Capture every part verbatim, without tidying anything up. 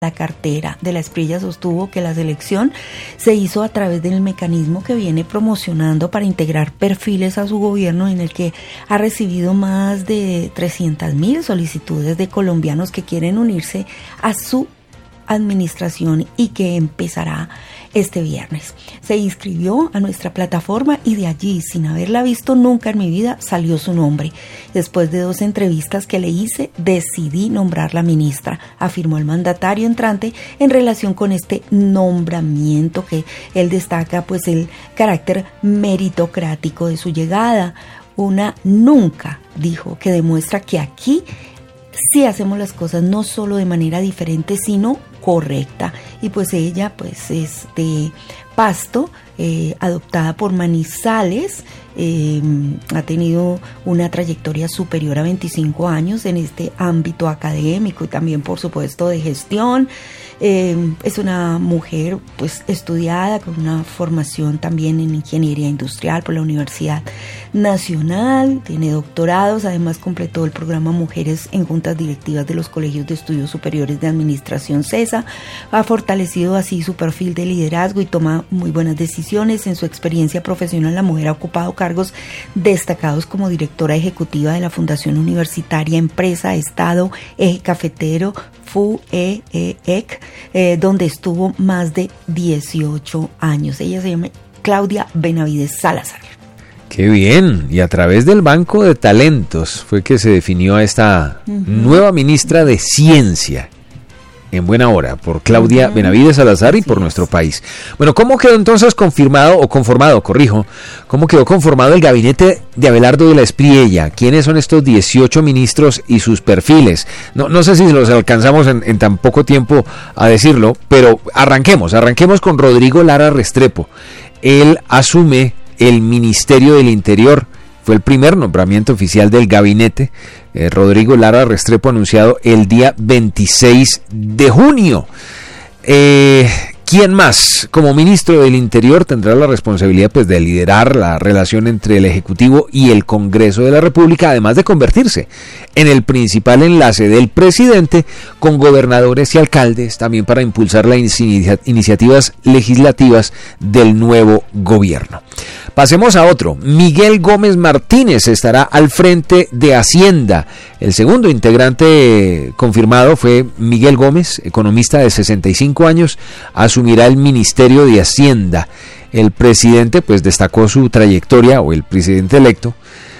la cartera. De la Espriella sostuvo que la selección se hizo a través del mecanismo que viene promocionando para integrar perfiles a su gobierno, en el que ha recibido más de trescientas mil solicitudes de colombianos que quieren unirse a su administración y que empezará este viernes. Se inscribió a nuestra plataforma y de allí, sin haberla visto nunca en mi vida, salió su nombre. Después de dos entrevistas que le hice, decidí nombrarla ministra, afirmó el mandatario entrante en relación con este nombramiento, que él destaca pues el carácter meritocrático de su llegada. Una nunca, dijo, que demuestra que aquí sí hacemos las cosas no solo de manera diferente, sino correcta. Y pues ella pues es de Pasto, eh, adoptada por Manizales, eh, ha tenido una trayectoria superior a veinticinco años en este ámbito académico y también por supuesto de gestión. Eh, es una mujer pues estudiada, con una formación también en ingeniería industrial por la Universidad Nacional, tiene doctorados, además completó el programa Mujeres en Juntas Directivas de los Colegios de Estudios Superiores de Administración CESA, ha fortalecido así su perfil de liderazgo y toma muy buenas decisiones. En su experiencia profesional, la mujer ha ocupado cargos destacados como directora ejecutiva de la Fundación Universitaria, Empresa, Estado, Eje Cafetero, F U E E C, eh, donde estuvo más de dieciocho años. Ella se llama Claudia Benavides Salazar. ¡Qué bien! Y a través del Banco de Talentos fue que se definió a esta uh-huh. nueva ministra de Ciencia. En buena hora, por Claudia uh-huh. Benavides Salazar y por sí. nuestro país. Bueno, ¿cómo quedó entonces confirmado, o conformado, corrijo, cómo quedó conformado el gabinete de Abelardo de la Espriella? ¿Quiénes son estos dieciocho ministros y sus perfiles? No, no sé si los alcanzamos en, en tan poco tiempo a decirlo, pero arranquemos, arranquemos con Rodrigo Lara Restrepo. Él asume el Ministerio del Interior. Fue el primer nombramiento oficial del gabinete. Eh, Rodrigo Lara Restrepo anunciado el día veintiséis de junio. Eh, ¿Quién más? Como ministro del Interior tendrá la responsabilidad pues, de liderar la relación entre el Ejecutivo y el Congreso de la República, además de convertirse en el principal enlace del presidente con gobernadores y alcaldes, también para impulsar las inicia- iniciativas legislativas del nuevo gobierno. Pasemos a otro. Miguel Gómez Martínez estará al frente de Hacienda. El segundo integrante confirmado fue Miguel Gómez, economista de sesenta y cinco años, asumirá el Ministerio de Hacienda. El presidente pues destacó su trayectoria, o el presidente electo,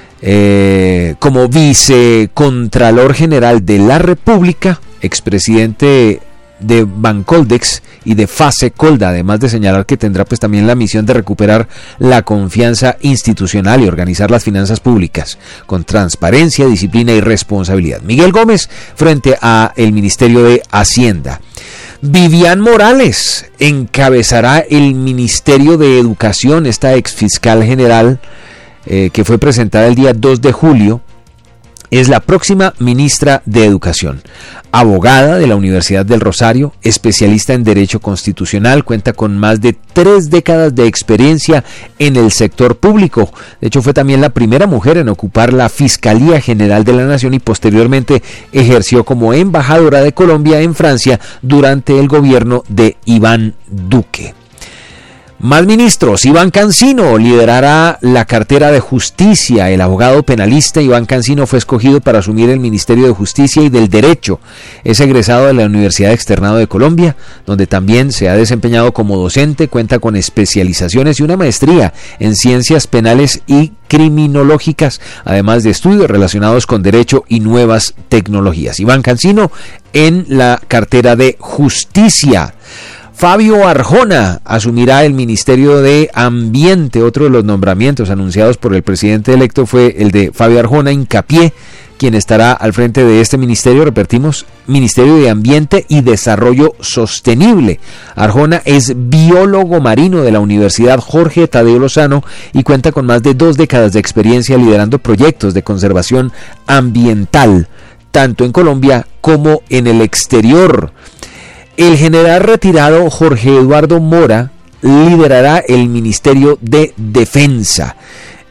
eh, como vicecontralor general de la República, expresidente de Bancoldex y de Fase Colda, además de señalar que tendrá pues también la misión de recuperar la confianza institucional y organizar las finanzas públicas con transparencia, disciplina y responsabilidad. Miguel Gómez frente a el Ministerio de Hacienda. Vivian Morales encabezará el Ministerio de Educación, esta exfiscal general eh, que fue presentada el día dos de julio. Es la próxima ministra de Educación. Abogada de la Universidad del Rosario, especialista en Derecho Constitucional, cuenta con más de tres décadas de experiencia en el sector público. De hecho, fue también la primera mujer en ocupar la Fiscalía General de la Nación y posteriormente ejerció como embajadora de Colombia en Francia durante el gobierno de Iván Duque. Más ministros. Iván Cancino liderará la cartera de Justicia. El abogado penalista Iván Cancino fue escogido para asumir el Ministerio de Justicia y del Derecho. Es egresado de la Universidad Externado de Colombia, donde también se ha desempeñado como docente, cuenta con especializaciones y una maestría en Ciencias Penales y Criminológicas, además de estudios relacionados con Derecho y nuevas tecnologías. Iván Cancino en la cartera de Justicia. Fabio Arjona asumirá el Ministerio de Ambiente. Otro de los nombramientos anunciados por el presidente electo fue el de Fabio Arjona Hincapié, quien estará al frente de este ministerio, repetimos, Ministerio de Ambiente y Desarrollo Sostenible. Arjona es biólogo marino de la Universidad Jorge Tadeo Lozano y cuenta con más de dos décadas de experiencia liderando proyectos de conservación ambiental, tanto en Colombia como en el exterior. El general retirado Jorge Eduardo Mora liderará el Ministerio de Defensa.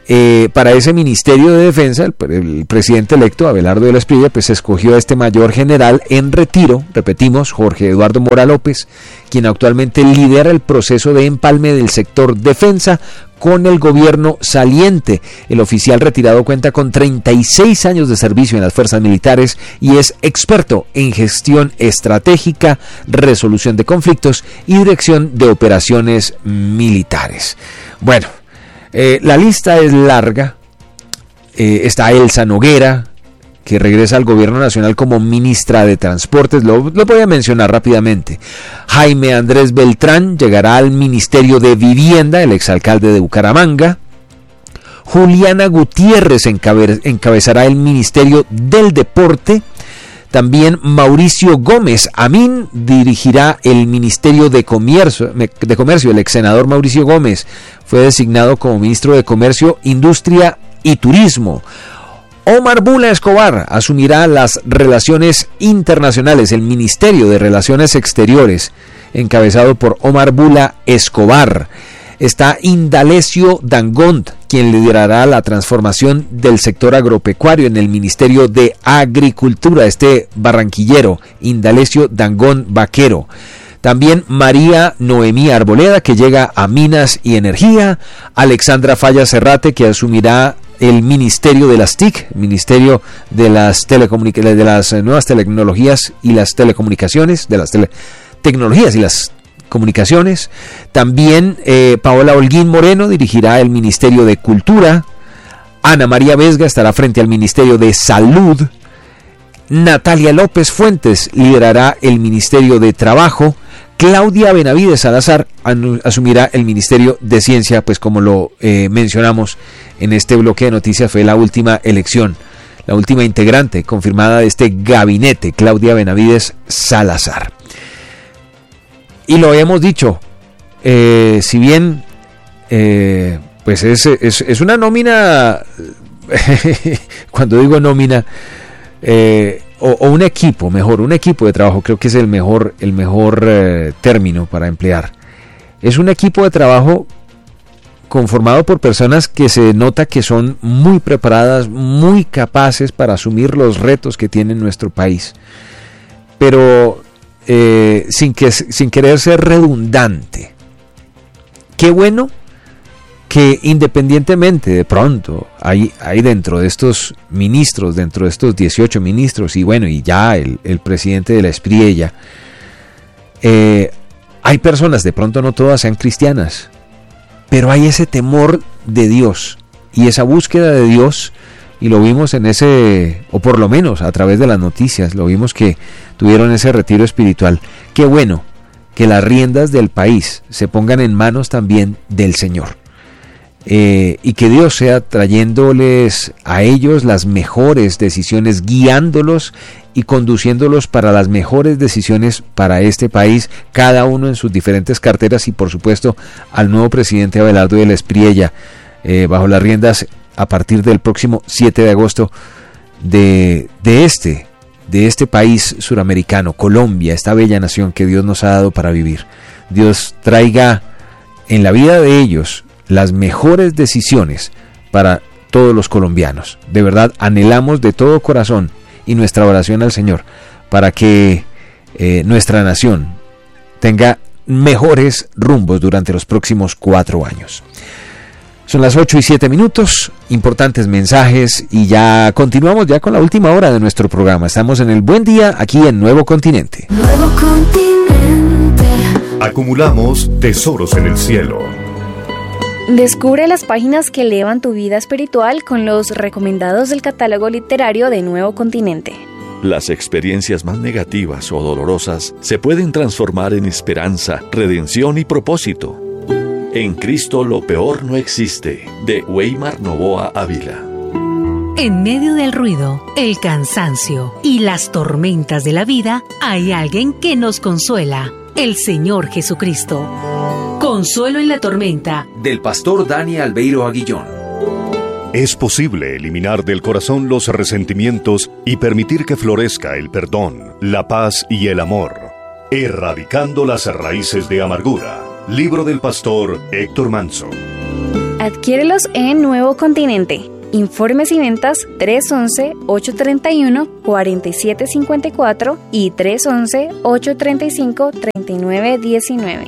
Eh, para ese Ministerio de Defensa, el, el presidente electo, Abelardo de la Espriella, pues escogió a este mayor general en retiro, repetimos, Jorge Eduardo Mora López, quien actualmente lidera el proceso de empalme del sector defensa con el gobierno saliente. El oficial retirado cuenta con treinta y seis años de servicio en las fuerzas militares y es experto en gestión estratégica, resolución de conflictos y dirección de operaciones militares. Bueno, Eh, la lista es larga. Eh, está Elsa Noguera, que regresa al gobierno nacional como ministra de Transportes, lo, lo voy a mencionar rápidamente. Jaime Andrés Beltrán llegará al Ministerio de Vivienda, el exalcalde de Bucaramanga. Juliana Gutiérrez encabe, encabezará el Ministerio del Deporte. También Mauricio Gómez Amín dirigirá el Ministerio de Comercio, de Comercio. El ex senador Mauricio Gómez fue designado como ministro de Comercio, Industria y Turismo. Omar Bula Escobar asumirá las relaciones internacionales, el Ministerio de Relaciones Exteriores, encabezado por Omar Bula Escobar. Está Indalecio Dangond, quien liderará la transformación del sector agropecuario en el Ministerio de Agricultura, este barranquillero, Indalecio Dangond Vaquero. También María Noemí Arboleda, que llega a Minas y Energía. Alexandra Falla Cerrate, que asumirá el Ministerio de las T I C, Ministerio de las, telecomunica- de las Nuevas Tecnologías y las Telecomunicaciones, de las tele- Tecnologías y las Comunicaciones. También eh, Paola Holguín Moreno dirigirá el Ministerio de Cultura. Ana María Vesga estará frente al Ministerio de Salud. Natalia López Fuentes liderará el Ministerio de Trabajo. Claudia Benavides Salazar asumirá el Ministerio de Ciencia, pues como lo eh, mencionamos en este bloque de noticias, fue la última elección, la última integrante confirmada de este gabinete, Claudia Benavides Salazar. Y lo habíamos dicho, eh, si bien eh, pues es, es, es una nómina, cuando digo nómina, eh, o, o un equipo, mejor, un equipo de trabajo, creo que es el mejor, el mejor eh, término para emplear. Es un equipo de trabajo conformado por personas que se nota que son muy preparadas, muy capaces para asumir los retos que tiene nuestro país. Pero Eh, sin, que, sin querer ser redundante, qué bueno que independientemente de pronto hay, hay dentro de estos ministros, dentro de estos dieciocho ministros y bueno, y ya el, el presidente de la Espriella, eh, hay personas, de pronto no todas sean cristianas, pero hay ese temor de Dios y esa búsqueda de Dios. Y lo vimos en ese, o por lo menos a través de las noticias, lo vimos que tuvieron ese retiro espiritual. Qué bueno que las riendas del país se pongan en manos también del Señor. Eh, y que Dios sea trayéndoles a ellos las mejores decisiones, guiándolos y conduciéndolos para las mejores decisiones para este país, cada uno en sus diferentes carteras y por supuesto al nuevo presidente Abelardo de la Espriella, eh, bajo las riendas a partir del próximo siete de agosto de, de este de este país suramericano, Colombia, esta bella nación que Dios nos ha dado para vivir. Dios traiga en la vida de ellos las mejores decisiones para todos los colombianos. De verdad, anhelamos de todo corazón y nuestra oración al Señor para que eh, nuestra nación tenga mejores rumbos durante los próximos cuatro años. Son las ocho y siete minutos, importantes mensajes y ya continuamos ya con la última hora de nuestro programa. Estamos en el Buen Día aquí en Nuevo Continente. Nuevo Continente. Acumulamos tesoros en el cielo. Descubre las páginas que elevan tu vida espiritual con los recomendados del catálogo literario de Nuevo Continente. Las experiencias más negativas o dolorosas se pueden transformar en esperanza, redención y propósito. En Cristo lo peor no existe, de Weimar Novoa Ávila. En medio del ruido, el cansancio y las tormentas de la vida, hay alguien que nos consuela, el Señor Jesucristo. Consuelo en la tormenta, del pastor Dani Albeiro Aguillón. Es posible eliminar del corazón los resentimientos y permitir que florezca el perdón, la paz y el amor, erradicando las raíces de amargura. Libro del pastor Héctor Manso. Adquiérelos en Nuevo Continente. Informes y ventas tres once, ocho treinta y uno, cuarenta y siete cincuenta y cuatro y tres once, ocho treinta y cinco, treinta y nueve diecinueve.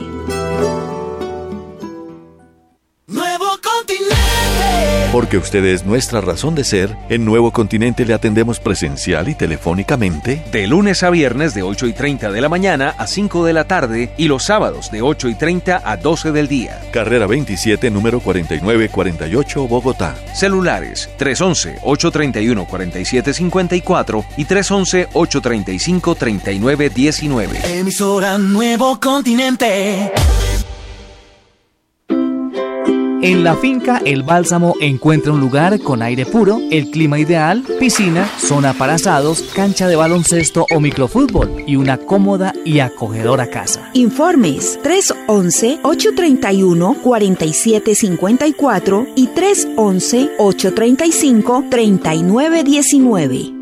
Nuevo Continente. Porque usted es nuestra razón de ser, en Nuevo Continente le atendemos presencial y telefónicamente de lunes a viernes de ocho y treinta de la mañana a cinco de la tarde y los sábados de ocho y treinta a doce del día. Carrera veintisiete, número cuarenta y nueve cuarenta y ocho, Bogotá. Celulares tres once, ocho treinta y uno, cuarenta y siete cincuenta y cuatro y tres once, ocho treinta y cinco, treinta y nueve diecinueve. Emisora Nuevo Continente. En la finca El Bálsamo encuentra un lugar con aire puro, el clima ideal, piscina, zona para asados, cancha de baloncesto o microfútbol y una cómoda y acogedora casa. Informes tres once, ocho treinta y uno, cuarenta y siete cincuenta y cuatro y tres once, ocho treinta y cinco, treinta y nueve diecinueve.